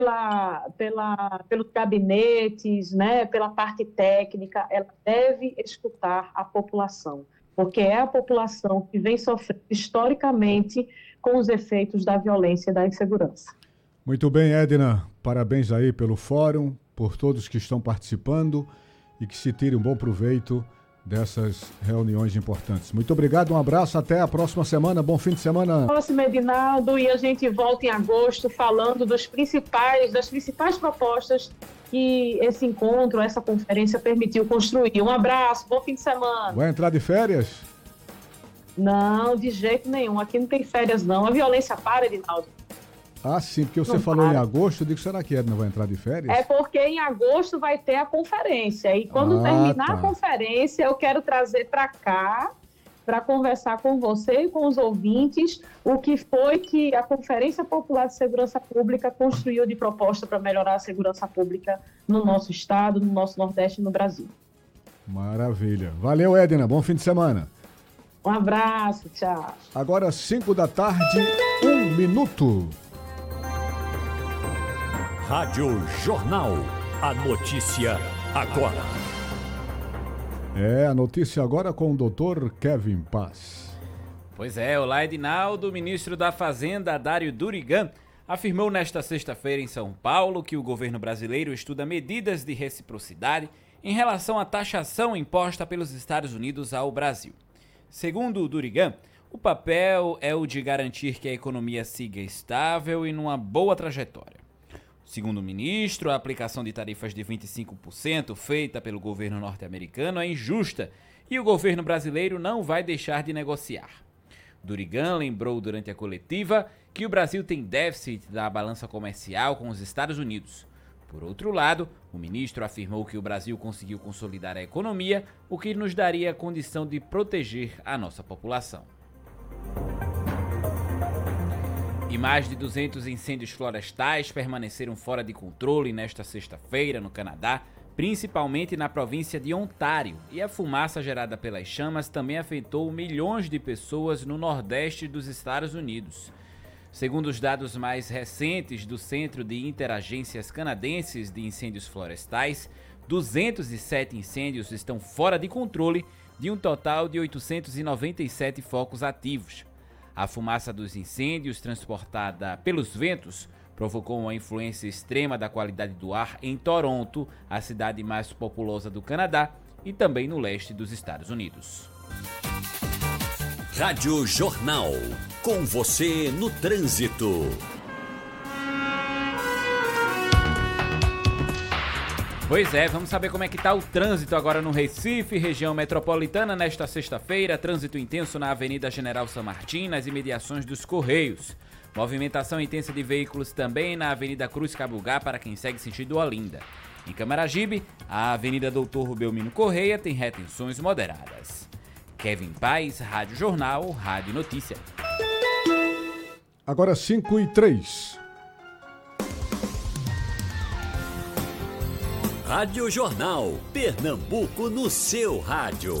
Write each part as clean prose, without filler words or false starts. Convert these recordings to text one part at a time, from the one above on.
pelos gabinetes, né, pela parte técnica, ela deve escutar a população, porque é a população que vem sofrendo historicamente com os efeitos da violência e da insegurança. Muito bem, Edna, parabéns aí pelo fórum, por todos que estão participando e que se tire um bom proveito dessas reuniões importantes. Muito obrigado, um abraço, até a próxima semana, bom fim de semana. Próximo, Edinaldo, e a gente volta em agosto falando das principais propostas que esse encontro, essa conferência permitiu construir. Um abraço, bom fim de semana. Vai entrar de férias? Não, de jeito nenhum, aqui não tem férias não, a violência para, Edinaldo. Ah, sim, porque você não falou para. em agosto, eu digo, será que Edna vai entrar de férias? É porque em agosto vai ter a conferência, e quando terminar a conferência, eu quero trazer para cá, para conversar com você e com os ouvintes, o que foi que a Conferência Popular de Segurança Pública construiu de proposta para melhorar a segurança pública no nosso estado, no nosso Nordeste e no Brasil. Maravilha. Valeu, Edna, bom fim de semana. Um abraço, tchau. Agora 5 da tarde, 1 minuto. Rádio Jornal. A notícia agora. A notícia agora com o doutor Kevin Paz. Pois é, olá Edinaldo, o ministro da Fazenda, Dário Durigan, afirmou nesta sexta-feira em São Paulo que o governo brasileiro estuda medidas de reciprocidade em relação à taxação imposta pelos Estados Unidos ao Brasil. Segundo o Durigan, o papel é o de garantir que a economia siga estável e numa boa trajetória. Segundo o ministro, a aplicação de tarifas de 25% feita pelo governo norte-americano é injusta e o governo brasileiro não vai deixar de negociar. Durigan lembrou durante a coletiva que o Brasil tem déficit da balança comercial com os Estados Unidos. Por outro lado, o ministro afirmou que o Brasil conseguiu consolidar a economia, o que nos daria a condição de proteger a nossa população. E mais de 200 incêndios florestais permaneceram fora de controle nesta sexta-feira no Canadá, principalmente na província de Ontário, e a fumaça gerada pelas chamas também afetou milhões de pessoas no nordeste dos Estados Unidos. Segundo os dados mais recentes do Centro de Interagências Canadenses de Incêndios Florestais, 207 incêndios estão fora de controle, de um total de 897 focos ativos. A fumaça dos incêndios, transportada pelos ventos, provocou uma influência extrema da qualidade do ar em Toronto, a cidade mais populosa do Canadá, e também no leste dos Estados Unidos. Rádio Jornal. Com você no trânsito. Pois é, vamos saber como é que está o trânsito agora no Recife, região metropolitana, nesta sexta-feira. Trânsito intenso na Avenida General San Martín, nas imediações dos Correios. Movimentação intensa de veículos também na Avenida Cruz Cabugá para quem segue sentido Olinda. Em Camaragibe, a Avenida Doutor Belmino Correia tem retenções moderadas. Kevin Paz, Rádio Jornal, Rádio Notícia. Agora 5:03. Rádio Jornal, Pernambuco no seu rádio.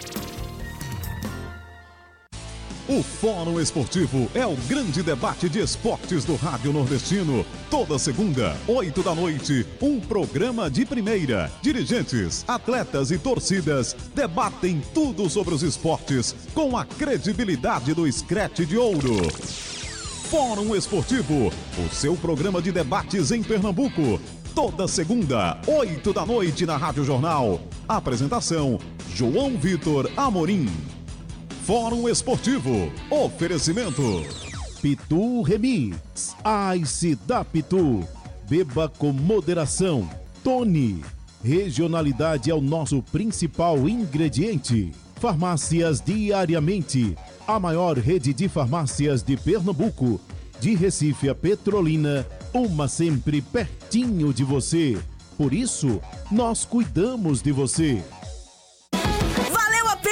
O Fórum Esportivo é o grande debate de esportes do Rádio Nordestino. Toda segunda, 8 da noite, um programa de primeira. Dirigentes, atletas e torcidas debatem tudo sobre os esportes com a credibilidade do Scratch de Ouro. Fórum Esportivo, o seu programa de debates em Pernambuco. Toda segunda, 8 da noite na Rádio Jornal. Apresentação, João Vitor Amorim. Fórum Esportivo. Oferecimento. Pitu Remix. Ice da Pitu. Beba com moderação. Tony. Regionalidade é o nosso principal ingrediente. Farmácias Diariamente. A maior rede de farmácias de Pernambuco. De Recife a Petrolina, uma sempre pertinho de você. Por isso, nós cuidamos de você. Valeu a pena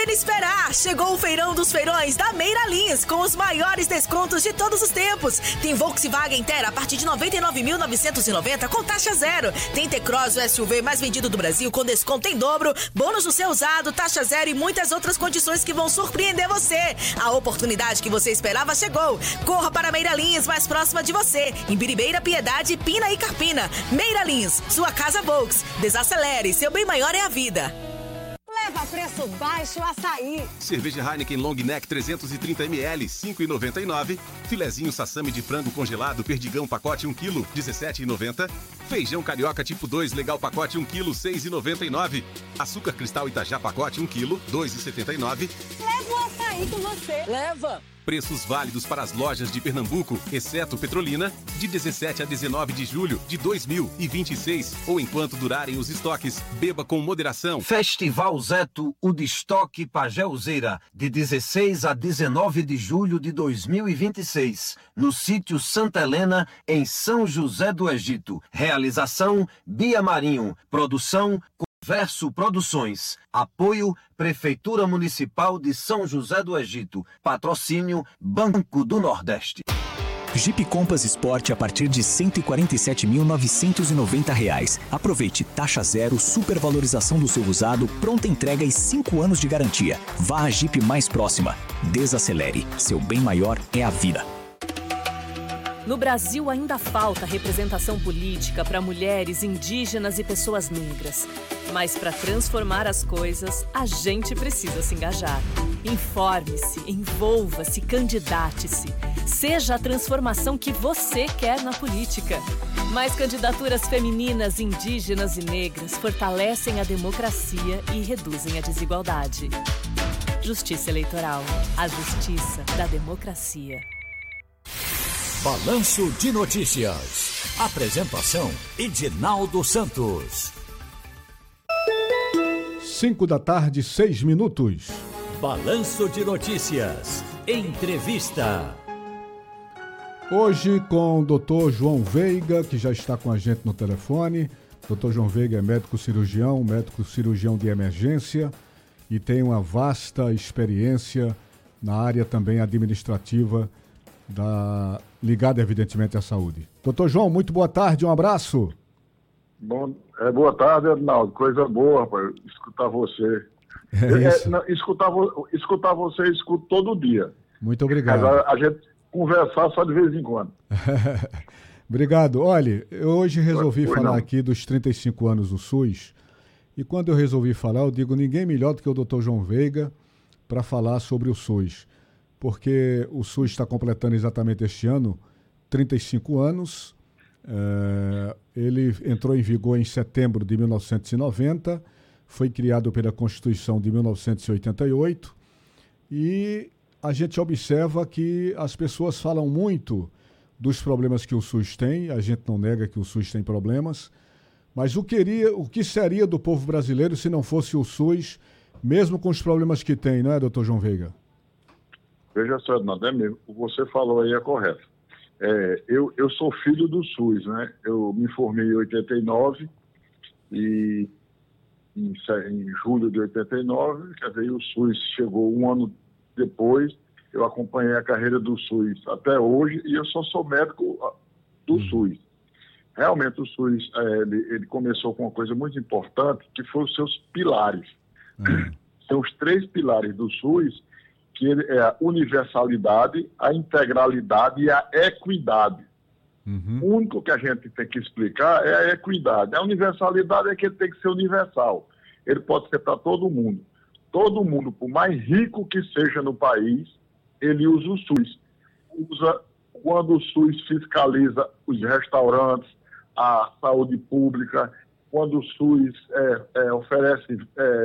pena esperar. Chegou o feirão dos feirões da Meira Lins, com os maiores descontos de todos os tempos. Tem Volkswagen Terra a partir de 99.990 com taxa zero. Tem T-Cross, o SUV mais vendido do Brasil, com desconto em dobro, bônus no seu usado, taxa zero e muitas outras condições que vão surpreender você. A oportunidade que você esperava chegou. Corra para a Meira Lins, mais próxima de você. Em Biribeira, Piedade, Pina e Carpina. Meira Lins, sua casa Volks. Desacelere, seu bem maior é a vida. Leva preço baixo Açaí. Cerveja Heineken Long Neck 330ml, 5,99. Filezinho Sassami de frango congelado Perdigão pacote 1 kg, 17,90. Feijão Carioca tipo 2 Legal pacote 1 kg, 6,99. Açúcar Cristal Itajá pacote 1 kg, 2,79. Leva o açaí com você. Leva! Preços válidos para as lojas de Pernambuco, exceto Petrolina, de 17 a 19 de julho de 2026 ou enquanto durarem os estoques. Beba com moderação. Festival Zeto, o de estoque Pageuzeira, de 16 a 19 de julho de 2026, no sítio Santa Helena, em São José do Egito. Realização Bia Marinho. Produção Verso Produções. Apoio Prefeitura Municipal de São José do Egito. Patrocínio Banco do Nordeste. Jeep Compass Sport a partir de R$ 147.990. Aproveite taxa zero, supervalorização do seu usado, pronta entrega e 5 anos de garantia. Vá à Jeep mais próxima. Desacelere. Seu bem maior é a vida. No Brasil ainda falta representação política para mulheres, indígenas e pessoas negras. Mas para transformar as coisas, a gente precisa se engajar. Informe-se, envolva-se, candidate-se. Seja a transformação que você quer na política. Mais candidaturas femininas, indígenas e negras fortalecem a democracia e reduzem a desigualdade. Justiça Eleitoral. A justiça da democracia. Balanço de Notícias. Apresentação: Edinaldo Santos. 5h06. Balanço de Notícias. Entrevista. Hoje com o Dr. João Veiga, que já está com a gente no telefone. Dr. João Veiga é médico cirurgião de emergência e tem uma vasta experiência na área também administrativa ligada evidentemente à saúde. Doutor João, muito boa tarde, um abraço. Boa tarde, Edinaldo, coisa boa, rapaz, escutar você. Escutar você eu escuto todo dia. Muito obrigado. Agora a gente conversar só de vez em quando. Obrigado. Olha, eu hoje resolvi falar aqui dos 35 anos do SUS, e quando eu resolvi falar, eu digo ninguém melhor do que o Dr. João Veiga para falar sobre o SUS. Porque o SUS está completando exatamente este ano 35 anos. Ele entrou em vigor em setembro de 1990, foi criado pela Constituição de 1988 e a gente observa que as pessoas falam muito dos problemas que o SUS tem, a gente não nega que o SUS tem problemas, mas o que seria do povo brasileiro se não fosse o SUS, mesmo com os problemas que tem, não é, doutor João Veiga? Veja só, Edinaldo, é mesmo. O que você falou aí é correto. Eu sou filho do SUS, né? Eu me formei em 89 e em julho de 89, quer dizer, o SUS chegou um ano depois. Eu acompanhei a carreira do SUS até hoje e eu só sou médico do SUS. Realmente o SUS ele começou com uma coisa muito importante, que foram os seus pilares. São os 3 pilares do SUS, que é a universalidade, a integralidade e a equidade. O único que a gente tem que explicar é a equidade. A universalidade é que ele tem que ser universal. Ele pode ser para todo mundo. Todo mundo, por mais rico que seja no país, ele usa o SUS. Quando o SUS fiscaliza os restaurantes, a saúde pública, quando o SUS oferece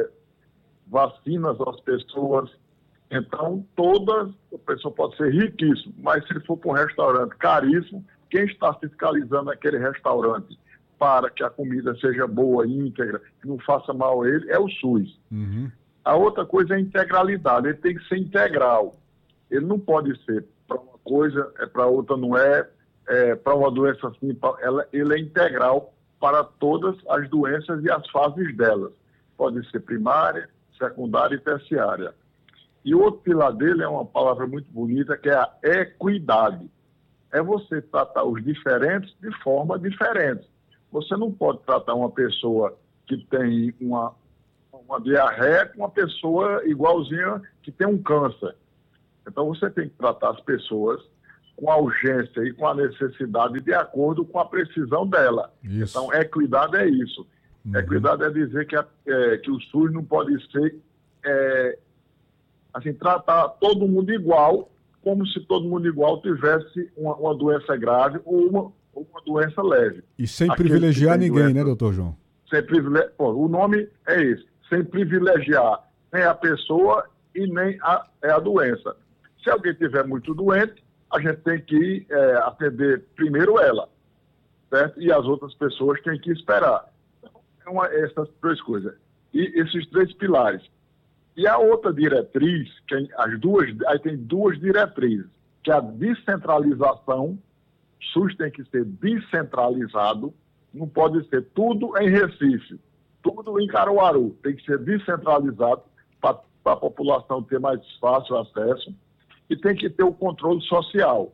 vacinas às pessoas. Então, a pessoa pode ser riquíssima, mas se ele for para um restaurante caríssimo, quem está fiscalizando aquele restaurante para que a comida seja boa, íntegra, que não faça mal a ele, é o SUS. A outra coisa é a integralidade, ele tem que ser integral. Ele não pode ser para uma coisa, para outra não para uma doença assim, ele é integral para todas as doenças e as fases delas. Pode ser primária, secundária e terciária. E o outro pilar dele é uma palavra muito bonita, que é a equidade. É você tratar os diferentes de forma diferente. Você não pode tratar uma pessoa que tem uma diarreia com uma pessoa igualzinha que tem um câncer. Então, você tem que tratar as pessoas com a urgência e com a necessidade de acordo com a precisão dela. Isso. Então, equidade é isso. Equidade é dizer que o SUS não pode ser, assim, tratar todo mundo igual, como se todo mundo igual tivesse uma doença grave ou uma doença leve. E sem privilegiar ninguém, doença, né, doutor João? Sem o nome é esse, sem privilegiar nem a pessoa e nem a doença. Se alguém estiver muito doente, a gente tem que atender primeiro ela, certo? E as outras pessoas têm que esperar. Então, essas três coisas. E esses três pilares. E a outra diretriz, aí tem duas diretrizes, que é a descentralização. O SUS tem que ser descentralizado, não pode ser tudo em Recife, tudo em Caruaru, tem que ser descentralizado para a população ter mais fácil acesso, e tem que ter o controle social.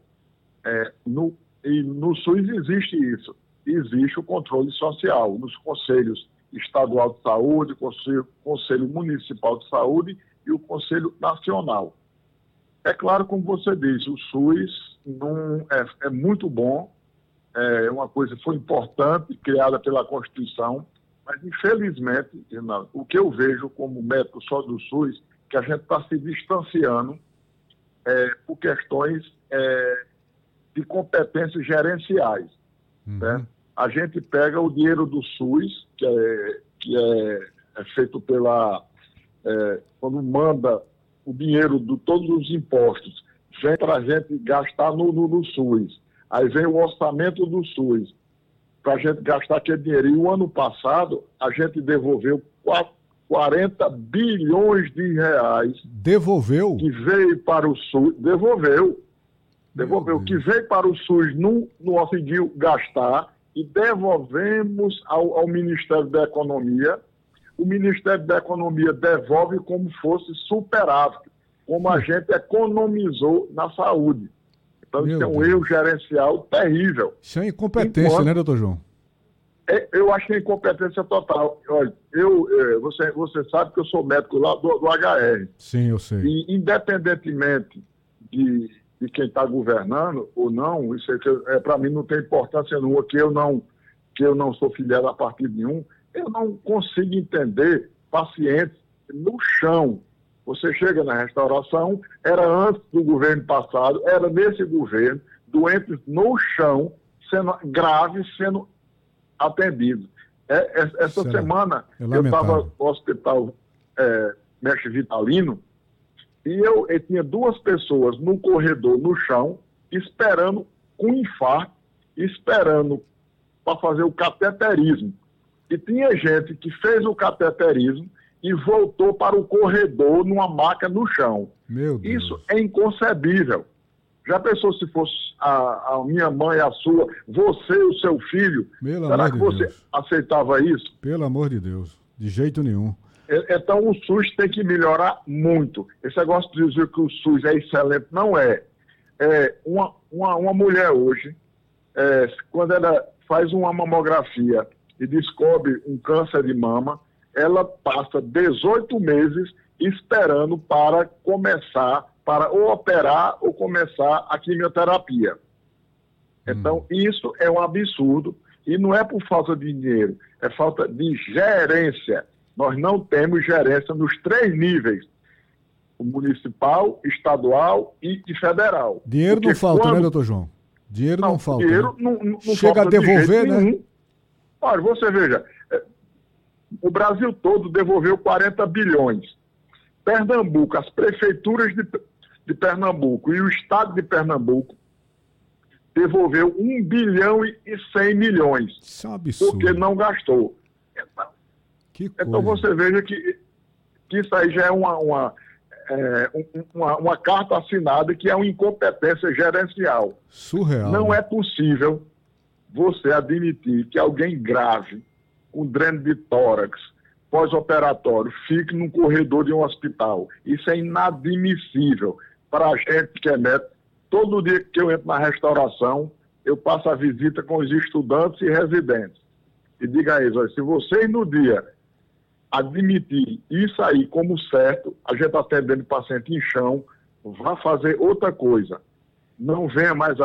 No SUS existe isso, existe o controle social, nos conselhos estadual de saúde, conselho municipal de saúde e o Conselho Nacional. É claro, como você disse, o SUS é muito bom, é uma coisa que foi importante, criada pela Constituição, mas, infelizmente, o que eu vejo como médico só do SUS, que a gente está se distanciando por questões de competências gerenciais. Né? A gente pega o dinheiro do SUS, que é feito quando manda o dinheiro de todos os impostos, vem para a gente gastar no SUS. Aí vem o orçamento do SUS, para a gente gastar aquele dinheiro. E o ano passado, a gente devolveu 40 bilhões de reais. Devolveu? Que veio para o SUS. Devolveu. Que veio para o SUS, não conseguiu gastar, e devolvemos ao Ministério da Economia. O Ministério da Economia devolve como fosse superávit, como a gente economizou na saúde. Então, isso é um erro gerencial terrível. Isso é incompetência, né, doutor João? Eu acho que é incompetência total. Olha, você sabe que eu sou médico lá do HR. Sim, eu sei. E, independentemente de quem está governando ou não, isso para mim não tem importância nenhuma, que eu não sou filiado a partido nenhum. Eu não consigo entender pacientes no chão. Você chega na restauração, era antes do governo passado, era nesse governo, doentes no chão, sendo atendidos. Essa semana, eu estava no hospital Mestre Vitalino, e eu tinha duas pessoas no corredor, no chão, esperando com infarto, esperando para fazer o cateterismo. E tinha gente que fez o cateterismo e voltou para o corredor numa maca no chão. Meu Deus. Isso é inconcebível. Já pensou se fosse a minha mãe, a sua, você e o seu filho? Será que você aceitava isso? Pelo amor de Deus, de jeito nenhum. Então o SUS tem que melhorar muito. Esse negócio de dizer que o SUS é excelente, não é. Uma mulher hoje, quando ela faz uma mamografia e descobre um câncer de mama, ela passa 18 meses esperando para ou operar ou começar a quimioterapia. Então, isso é um absurdo, e não é por falta de dinheiro, é falta de gerência. Nós não temos gerência nos 3 níveis, o municipal, estadual e federal. Dinheiro não falta, né, doutor João? Dinheiro não falta. Dinheiro né? não Chega falta a devolver, né? Nenhum. Olha, você veja, o Brasil todo devolveu 40 bilhões. Pernambuco, as prefeituras de Pernambuco e o estado de Pernambuco devolveu 1 bilhão e 100 milhões. Isso é um absurdo. Porque não gastou. Então você veja que isso aí já é uma carta assinada que é uma incompetência gerencial. Surreal. Não é possível você admitir que alguém grave, com dreno de tórax, pós-operatório fique num corredor de um hospital. Isso é inadmissível para a gente que é médico. Todo dia que eu entro na restauração, eu passo a visita com os estudantes e residentes. E diga a eles, olha, se vocês no dia admitir isso aí como certo, a gente atendendo paciente em chão, vá fazer outra coisa. Não venha mais